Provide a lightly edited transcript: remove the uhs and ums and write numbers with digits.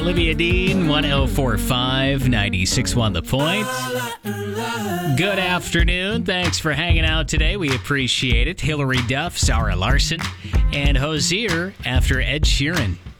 Olivia Dean, 1045, 96.1 The Point. Good afternoon. Thanks for hanging out today. We appreciate it. Hillary Duff, Zara Larson, and Hozier after Ed Sheeran.